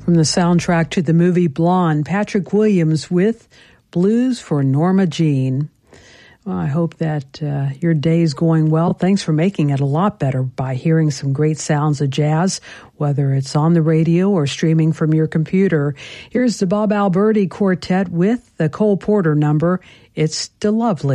From the soundtrack to the movie Blonde, Patrick Williams with Blues for Norma Jean. Well, I hope that your day is going well. Thanks for making it a lot better by hearing some great sounds of jazz, whether it's on the radio or streaming from your computer. Here's the Bob Alberti Quartet with the Cole Porter number, It's Still Lovely.